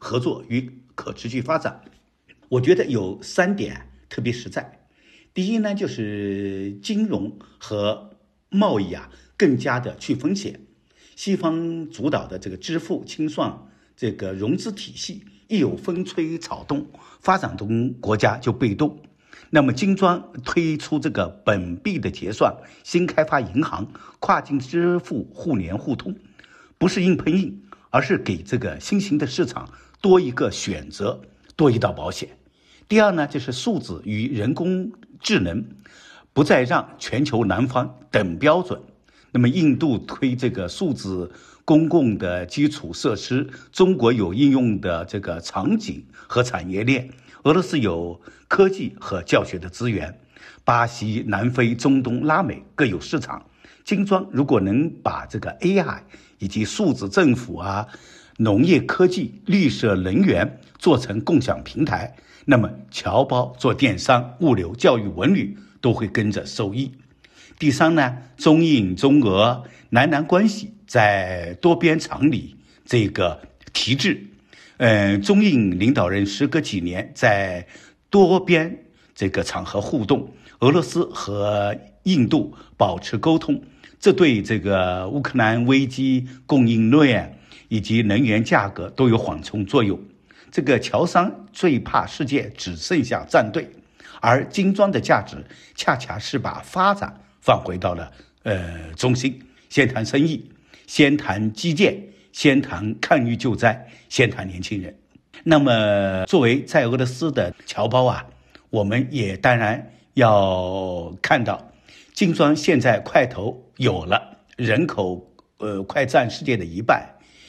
合作与可持续发展。我觉得有3点特别实在。第一呢，就是金融和贸易更加的去风险。西方主导的这个支付清算这个融资体系一有风吹草动，发展中国家就被动。那么金砖推出这个本币的结算、新开发银行、跨境支付互联互通，不是硬碰硬，而是给这个新兴的市场多一个选择，多一道保险。第二呢，就是数字与人工智能不再让全球南方等标准。那么印度推这个数字公共的基础设施，中国有应用的这个场景和产业链，俄罗斯有科技和教学的资源，巴西、南非、中东、拉美各有市场。金砖如果能把这个 AI 以及数字政府农业科技、绿色能源做成共享平台，那么侨胞做电商、物流、教育、文旅都会跟着受益。第三呢，中印、中俄、南南关系在多边常理这个提质。中印领导人时隔几年在多边这个场合互动，俄罗斯和印度保持沟通，这对这个乌克兰危机、供应链以及能源价格都有缓冲作用。这个侨商最怕世界只剩下站队，而金砖的价值恰恰是把发展放回到了中心，先谈生意，先谈基建，先谈抗疫救灾，先谈年轻人。那么作为在俄罗斯的侨胞我们也当然要看到，金砖现在块头有了，人口快占世界的1半，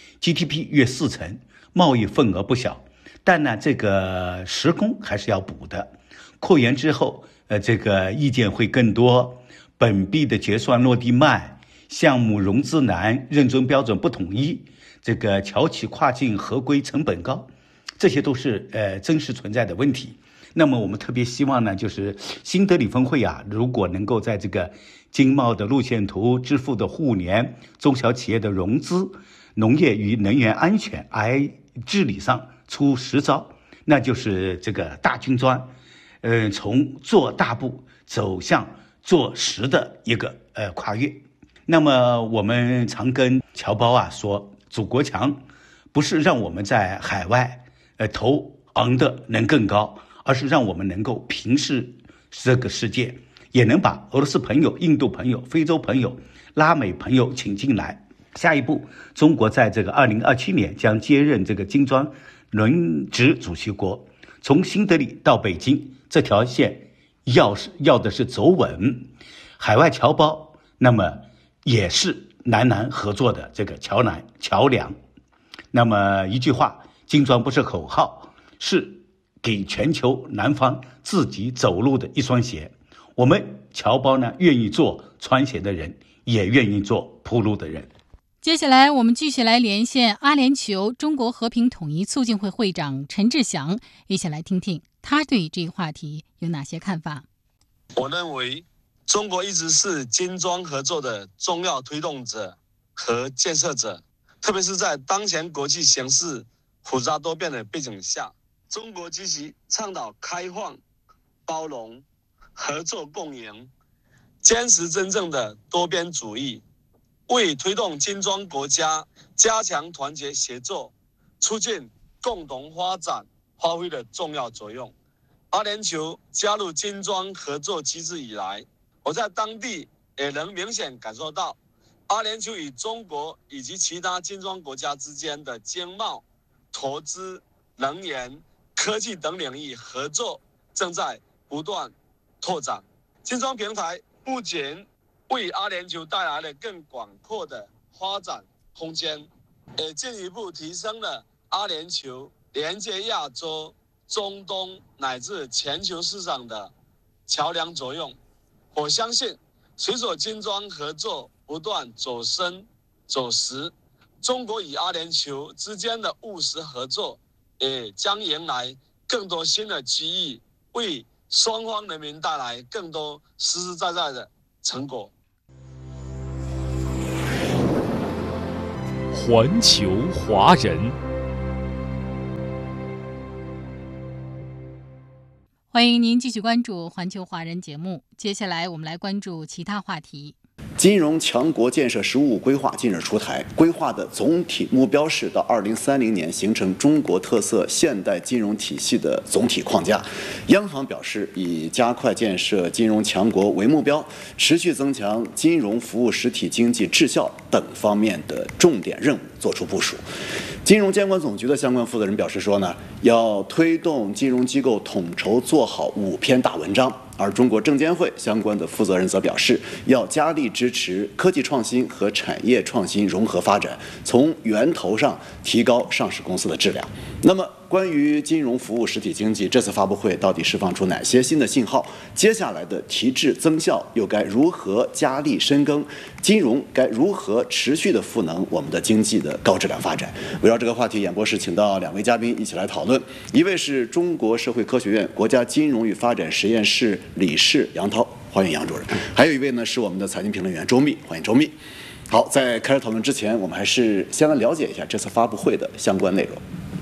GDP 约40%，贸易份额不小。但呢，这个时空还是要补的。扩员之后，这个意见会更多，本币的结算落地慢，项目融资难，认证标准不统一，这个侨企跨境合规成本高，这些都是真实存在的问题。那么我们特别希望呢，就是新德里峰会如果能够在这个经贸的路线图、支付的互联、中小企业的融资、农业与能源安全、治理上出实招，那就是这个大金砖从做大步走向做实的一个跨越。那么我们常跟侨胞说，祖国强不是让我们在海外头昂的能更高，而是让我们能够平视这个世界，也能把俄罗斯朋友、印度朋友、非洲朋友、拉美朋友请进来。下一步，中国在这个2027年将接任这个金砖轮值主席国，从新德里到北京这条线要的是走稳，海外侨胞那么也是南南合作的这个桥梁。那么一句话，金砖不是口号，是给全球南方自己走路的一双鞋。我们侨胞呢，愿意做穿鞋的人，也愿意做铺路的人。 接下来我们继续来连线阿联酋中国和平统一促进会会长陈志祥，一起来听听他对这个话题有哪些看法。 我认为中国一直是金砖合作的重要推动者和建设者，特别是在当前国际形势复杂多变的背景下，中国积极倡导开放、包容、合作共赢，坚持真正的多边主义，为推动金砖国家加强团结协作、促进共同发展发挥了重要作用。阿联酋加入金砖合作机制以来，我在当地也能明显感受到，阿联酋与中国以及其他金砖国家之间的经贸、投资、能源、科技等领域合作正在不断拓展。金砖平台不仅为阿联酋带来了更广阔的发展空间，也进一步提升了阿联酋连接亚洲、中东乃至全球市场的桥梁作用。我相信，随着金砖合作不断走深走实，中国与阿联酋之间的务实合作也将迎来更多新的机遇，为双方人民带来更多实实在在的成果。 环球华人。 欢迎您继续关注环球华人节目。接下来我们来关注其他话题。 金融强国建设“十五五”规划近日出台，规划的总体目标是到2030年形成中国特色现代金融体系的总体框架。央行表示，以加快建设金融强国为目标，持续增强金融服务实体经济质效等方面的重点任务作出部署。金融监管总局的相关负责人表示说呢，要推动金融机构统筹做好5篇大文章。而中国证监会相关的负责人则表示，要加力支持科技创新和产业创新融合发展，从源头上提高上市公司的质量。那么，关于金融服务实体经济，这次发布会到底释放出哪些新的信号？接下来的提质增效又该如何加力深耕？金融该如何持续的赋能我们的经济的高质量发展？围绕这个话题，演播室请到2位嘉宾一起来讨论。一位是中国社会科学院国家金融与发展实验室理事杨涛，欢迎杨主任。还有一位呢是我们的财经评论员周密，欢迎周密。好，在开始讨论之前，我们还是先来了解一下这次发布会的相关内容。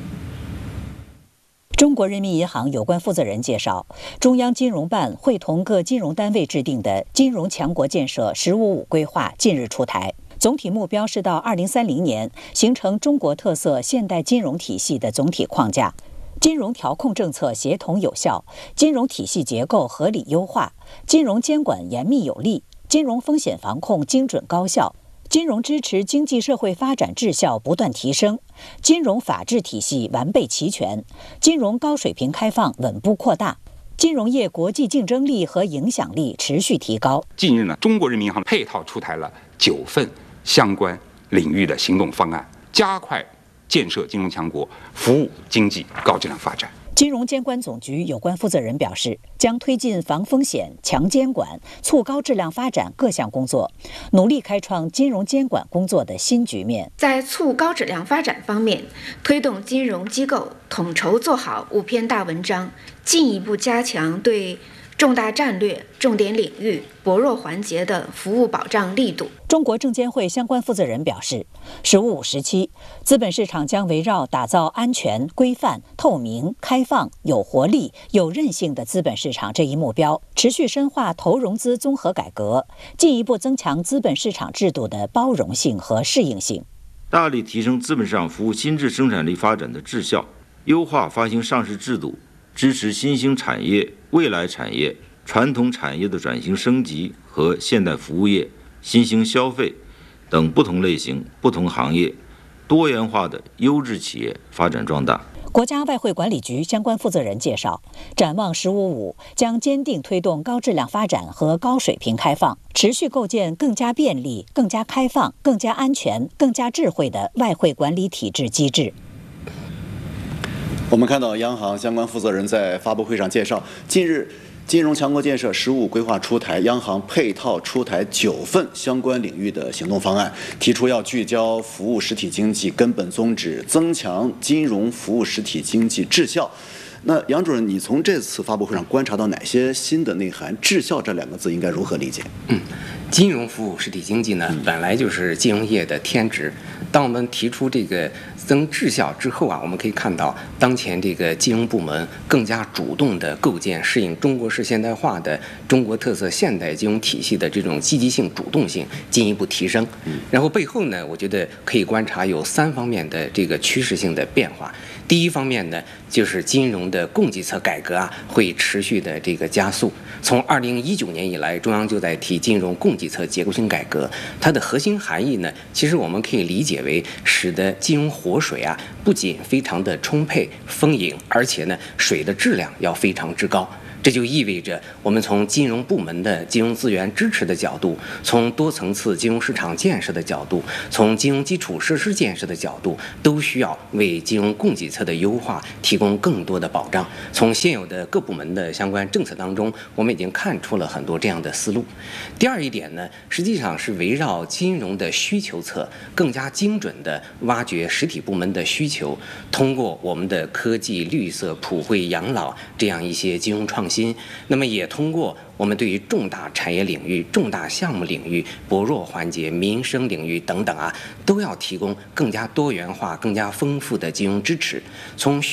中国人民银行有关负责人介绍，中央金融办会同各金融单位制定的金融强国建设“十五五”规划近日出台，总体目标是到2030年形成中国特色现代金融体系的总体框架。金融调控政策协同有效，金融体系结构合理优化，金融监管严密有力，金融风险防控精准高效，金融支持经济社会发展质效不断提升，金融法治体系完备齐全，金融高水平开放稳步扩大，金融业国际竞争力和影响力持续提高。 近日呢，中国人民银行配套出台了9份相关领域的行动方案，加快建设金融强国，服务经济高质量发展。 金融监管总局有关负责人表示，将推进防风险、强监管、促高质量发展各项工作，努力开创金融监管工作的新局面。 在促高质量发展方面，推动金融机构统筹做好5篇大文章，进一步加强对重大战略、重点领域、薄弱环节的服务保障力度。 中国证监会相关负责人表示，“15+5”时期，资本市场将围绕打造安全、规范、透明、开放、有活力、有韧性的资本市场这一目标，持续深化投融资综合改革，进一步增强资本市场制度的包容性和适应性， 大力提升资本市场服务新质生产力发展的质效，优化发行上市制度，支持新兴产业、未来产业、传统产业的转型升级和现代服务业、新兴消费等不同类型、不同行业多元化的优质企业发展壮大。 国家外汇管理局相关负责人介绍，展望“15+5”将坚定推动高质量发展和高水平开放，持续构建更加便利、更加开放、更加安全、更加智慧的外汇管理体制机制。 我们看到央行相关负责人在发布会上介绍，近日金融强国建设“十五”规划出台，央行配套出台9份相关领域的行动方案，提出要聚焦服务实体经济根本宗旨，增强金融服务实体经济质效。那杨主任，你从这次发布会上观察到哪些新的内涵？质效这2个字应该如何理解？ 金融服务实体经济呢，本来就是金融业的天职。当我们提出这个增质效之后啊，我们可以看到，当前这个金融部门更加主动地构建适应中国式现代化的中国特色现代金融体系的这种积极性、主动性进一步提升。然后背后呢，我觉得可以观察有3方面的这个趋势性的变化。第一方面呢，就是金融的供给侧改革啊，会持续的这个加速。从2019年以来，中央就在提金融供给侧结构性改革，它的核心含义呢，其实我们可以理解为使得金融活水啊，不仅非常的充沛丰盈，而且呢，水的质量要非常之高。这就意味着，我们从金融部门的金融资源支持的角度，从多层次金融市场建设的角度，从金融基础设施建设的角度，都需要为金融供给侧的优化提供更多的保障。从现有的各部门的相关政策当中，我们已经看出了很多这样的思路。第二一点呢，实际上是围绕金融的需求侧，更加精准地挖掘实体部门的需求，通过我们的科技、绿色、普惠、养老这样一些金融创新。那么也通过我们对于重大产业领域、重大项目领域、薄弱环节、民生领域等等啊，都要提供更加多元化、更加丰富的金融支持。从